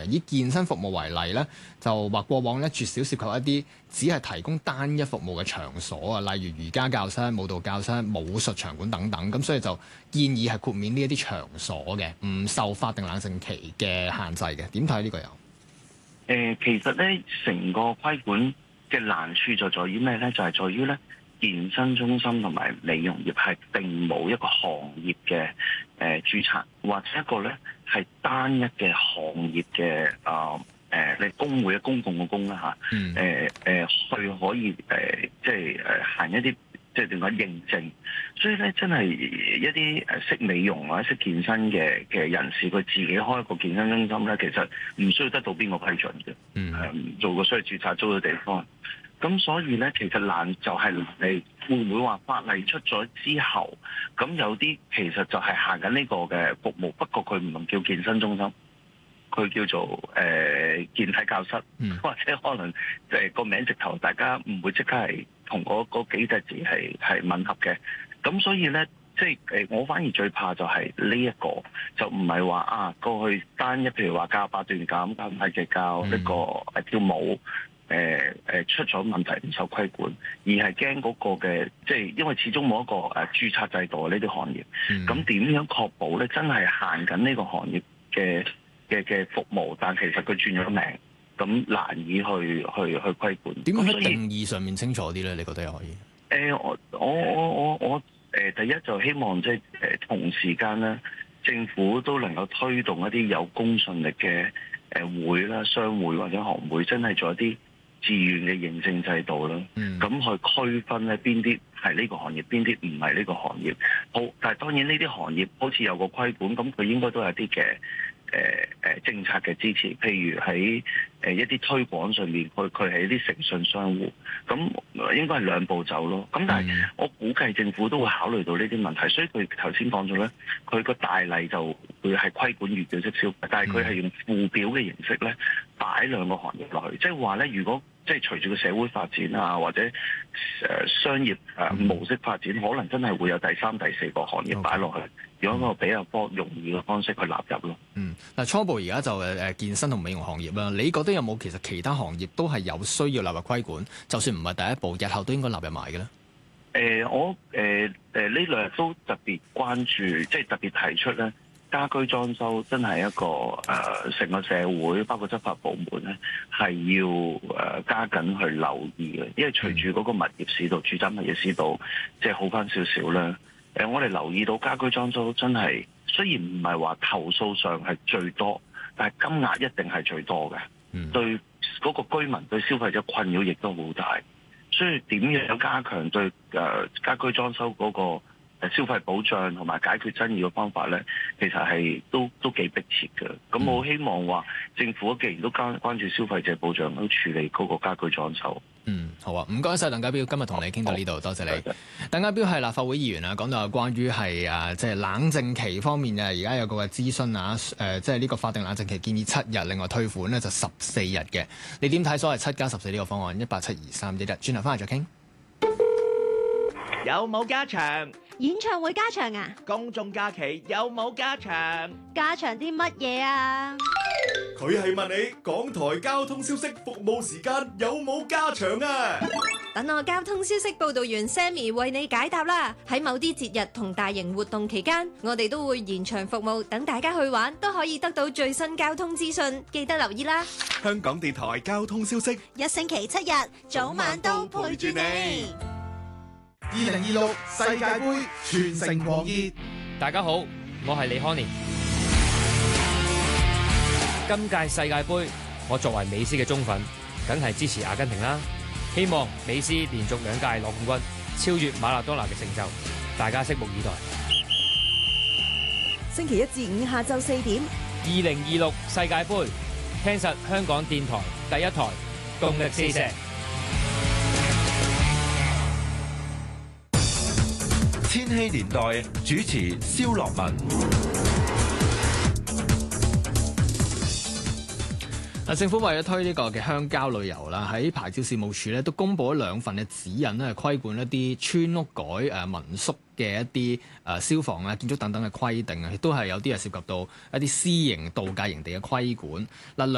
以健身服務為例咧，就話過往咧絕少涉及一啲只係提供單一服務嘅場所啊，例如瑜伽教室、舞蹈教室、武術場館等等。咁所以就建議係豁免呢一啲場所嘅，唔受法定冷靜期嘅限制嘅。點睇呢個又？ 其實咧，成個規管嘅難處就在於咩咧？就係在於咧，健身中心同埋美容業係並冇一個行業嘅註冊，或者一個咧係單一嘅行業嘅你工會嘅公共嘅工啦嚇，去可以即係行一啲即係點講認證，所以咧真係一啲識美容或者識健身嘅人士，佢自己開一個健身中心咧，其實唔需要得到邊個批准嘅，做個需要註冊租嘅地方。咁所以咧，其實難就係你會唔會話法例出咗之後，咁有啲其實就係行緊呢個嘅服務，不過佢唔能叫健身中心，佢叫做健體教室，或者可能個名直頭大家唔會即刻係同嗰幾隻字係吻合嘅。咁所以咧，即係我反而最怕就係呢一個，就唔係話過去單一譬如話教八段錦、教太極、教呢個跳舞。出咗問題唔受規管，而係驚嗰個嘅，即係因為始終冇一個註冊制度呢啲行業，咁點樣確保咧真係行緊呢個行業嘅服務，但其實佢轉咗名，咁難以去規管。 點樣喺定義上面清楚啲咧？你覺得又可以？ 我第一就希望即係同時間咧，政府都能夠推動一啲有公信力嘅會啦、商會或者行會，真係做一啲自願嘅認證制度啦，咁去區分咧邊啲係呢個行業，邊啲唔係呢個行業。好，但係當然呢啲行業好似有個規管，咁佢應該都有啲嘅政策嘅支持，譬如喺一啲推廣上面，佢係一啲誠信商戶，咁應該係兩步走咯。咁但係我估計政府都會考慮到呢啲問題，所以佢頭先講咗咧，佢個大例就會係規管月票式消費，但係佢係用附表嘅形式咧擺兩個行業落去，即係話咧，如果即係隨住個社會發展啊，或者商業模式發展，可能真係會有第三、第四個行業擺落去，用一個比較容易嘅方式去納入咯。 嗱，初步而家就健身同美容行業啦，你覺得有冇其實其他行業都係有需要納入規管？就算唔係第一步，日後都應該納入埋嘅咧？ 我呢兩日都特別關注，即係特別提出咧。家居裝修真係一個成個社會，包括執法部門咧，係要加緊去留意嘅。因為隨住嗰個物業市道、住宅物業市道即係好翻少少啦。我哋留意到家居裝修真係雖然唔係話投訴上係最多，但係金額一定係最多嘅。對嗰個居民對消費者困擾亦都好大。所以點樣加強對家居裝修嗰個消費保障同埋解決爭議嘅方法咧，其實係都幾迫切嘅。咁我希望話政府既然都關注消費者保障，都處理嗰個家居裝修。 好啊，唔該晒鄧家彪，今日同你傾到呢度，多謝你。鄧家彪係立法會議員啊，講到有關於係即係冷靜期方面而家有個嘅諮詢啊，即係呢個法定冷靜期建議7日，另外退款咧就14日嘅。你點睇所謂7+14呢個方案？1872311，轉頭翻嚟再傾。 有冇加場？ 演唱會加場啊？ 公眾假期有冇加場？ 加場啲乜嘢啊？ 佢係問你港台交通消息服務時間有冇加場啊？ 等我交通消息報道員 Sammy 為你解答啦。喺某啲節日同大型活動期間，我哋都會延長服務，等大家去玩都可以得到最新交通資訊，記得留意啦。 香港電台交通消息， 一星期7日，早晚都陪住你。 2026世界盃全城狂熱， 大家好，我係李康年。今屆世界盃，我作為美斯嘅忠粉，梗係支持阿根廷啦。希望美斯連續2屆攞冠軍，超越馬拉多納嘅成就，大家拭目以待。 星期1至5下晝4點 ，2026世界盃，聽實香港電台第1台，動力四射。 千禧年代主持蕭樂文。 政府為咗推呢個嘅鄉郊旅遊啦，喺牌照事務處咧都公布咗2份嘅指引咧，係規管一啲村屋改民宿嘅一啲消防啊、建築等等嘅規定啊，亦都係有啲係涉及到一啲私營度假營地嘅規管嗱。